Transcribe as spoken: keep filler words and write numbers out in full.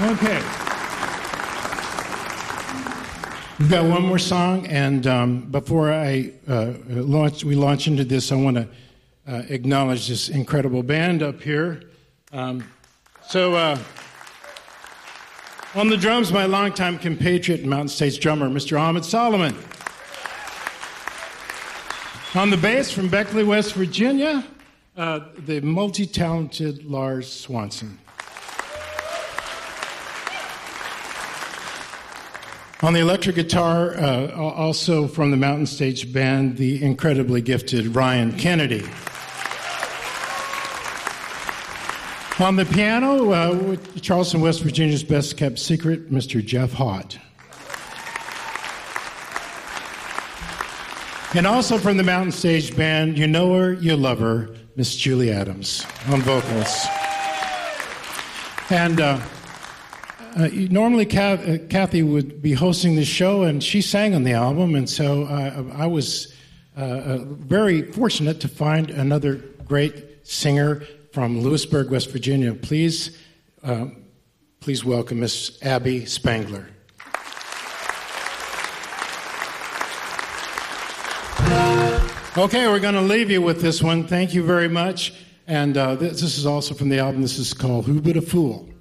Okay. We've got one more song, and um, before I uh, launch, we launch into this, I want to uh, acknowledge this incredible band up here. Um, so, uh, on the drums, my longtime compatriot and Mountain States drummer, Mister Ahmed Solomon. On the bass from Beckley, West Virginia, uh, the multi-talented Lars Swanson. On the electric guitar, uh, also from the Mountain Stage Band, the incredibly gifted Ryan Kennedy. On the piano, uh, Charleston, West Virginia's best-kept secret, Mister Jeff Hott. And also from the Mountain Stage Band, you know her, you love her, Miss Julie Adams on vocals. And uh, uh, normally Kathy would be hosting the show, and she sang on the album, and so uh, I was uh, very fortunate to find another great singer from Lewisburg, West Virginia. Please, uh, please welcome Miss Abby Spangler. Okay, we're going to leave you with this one. Thank you very much. And uh, this, this is also from the album. This is called Who But a Fool?